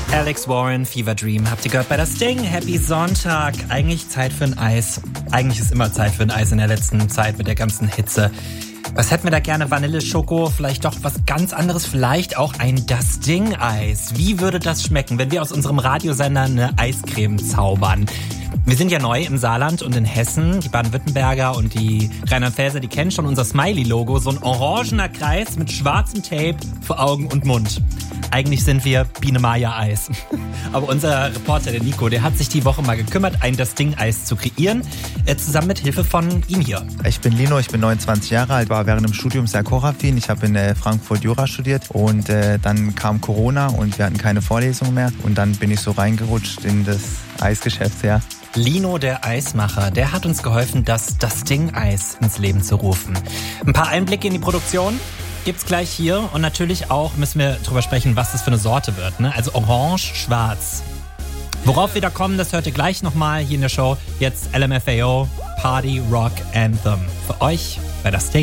Alex Warren, Fever Dream. Habt ihr gehört bei das Ding? Happy Sonntag. Eigentlich Zeit für ein Eis. Eigentlich ist immer Zeit für ein Eis in der letzten Zeit mit der ganzen Hitze. Was hätten wir da gerne? Vanille, Schoko, vielleicht doch was ganz anderes, vielleicht auch ein Das Ding-Eis. Wie würde das schmecken, wenn wir aus unserem Radiosender eine Eiscreme zaubern? Wir sind ja neu im Saarland und in Hessen. Die Baden-Württemberger und die Rheinland-Pfälzer, die kennen schon unser Smiley-Logo. So ein orangener Kreis mit schwarzem Tape vor Augen und Mund. Eigentlich sind wir Biene Maya Eis. Aber unser Reporter, der Nico, der hat sich die Woche mal gekümmert, ein Das Ding-Eis zu kreieren. Zusammen mit Hilfe von ihm hier. Ich bin Lino, ich bin 29 Jahre alt, war während dem Studium sehr kochaffin. Ich habe in Frankfurt Jura studiert und dann kam Corona und wir hatten keine Vorlesungen mehr. Und dann bin ich so reingerutscht in das Eisgeschäft, ja. Lino, der Eismacher, der hat uns geholfen, das Ding-Eis ins Leben zu rufen. Ein paar Einblicke in die Produktion gibt's gleich hier und natürlich auch müssen wir drüber sprechen, was das für eine Sorte wird, ne? Also orange, schwarz. Worauf wir da kommen, das hört ihr gleich nochmal hier in der Show. Jetzt LMFAO, Party Rock Anthem. Für euch bei das Ding.